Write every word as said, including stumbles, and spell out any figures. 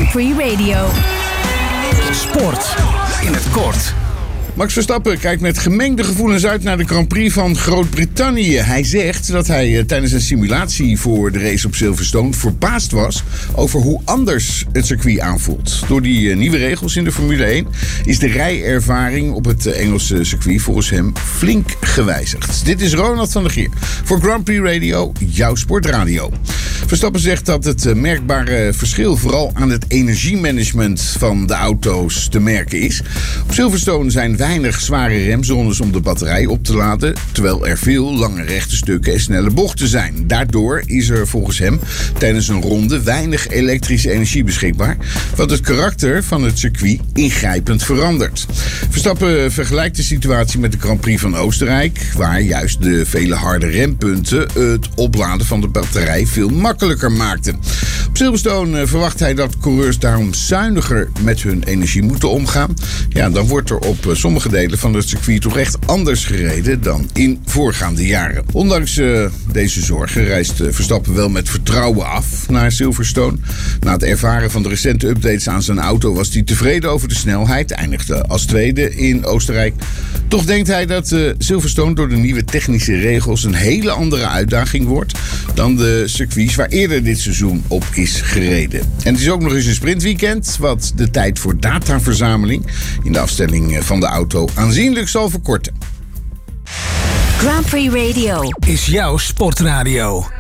Grand Prix Radio. Sport in het kort. Max Verstappen kijkt met gemengde gevoelens uit naar de Grand Prix van Groot-Brittannië. Hij zegt dat hij uh, tijdens een simulatie voor de race op Silverstone verbaasd was over hoe anders het circuit aanvoelt. Door die uh, nieuwe regels in de Formule één is de rijervaring op het uh, Engelse circuit volgens hem flink gewijzigd. Dit is Ronald van der Geer voor Grand Prix Radio, jouw sportradio. Verstappen zegt dat het uh, merkbare verschil vooral aan het energiemanagement van de auto's te merken is. Op Silverstone zijn weinig zware remzones om de batterij op te laden, terwijl er veel lange rechte stukken en snelle bochten zijn. Daardoor is er volgens hem tijdens een ronde weinig elektrische energie beschikbaar, wat het karakter van het circuit ingrijpend verandert. Verstappen vergelijkt de situatie met de Grand Prix van Oostenrijk, waar juist de vele harde rempunten het opladen van de batterij veel makkelijker maakten. Op Silverstone verwacht hij dat coureurs daarom zuiniger met hun energie moeten omgaan. Ja, dan wordt er op sommige delen van het circuit toch echt anders gereden dan in voorgaande jaren. Ondanks uh, deze zorgen reist uh, Verstappen wel met vertrouwen af naar Silverstone. Na het ervaren van de recente updates aan zijn auto was hij tevreden over de snelheid, eindigde als tweede in Oostenrijk. Toch denkt hij dat uh, Silverstone door de nieuwe technische regels een hele andere uitdaging wordt dan de circuits waar eerder dit seizoen op is gereden. En het is ook nog eens een sprintweekend, wat de tijd voor dataverzameling in de afstelling van de auto aanzienlijk zal verkorten. Grand Prix Radio Is jouw sportradio.